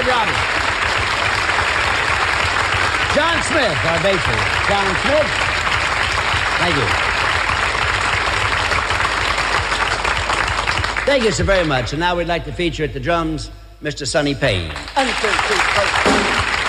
job. John Smith, our bassist. John Smith. Thank you. Thank you so very much. And now we'd like to feature at the drums, Mr. Sonny Payne.